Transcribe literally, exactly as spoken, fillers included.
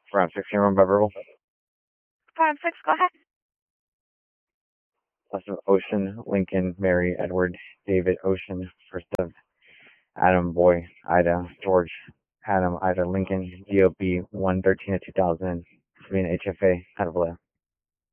Round sixteen, run by verbal. Round six, go ahead. Last of Ocean, Lincoln, Mary, Edward, David, Ocean, first of Adam, Boy, Ida, George, Adam, Ida, Lincoln, D O B one thirteen of two thousand, Sabina H F A, Advila.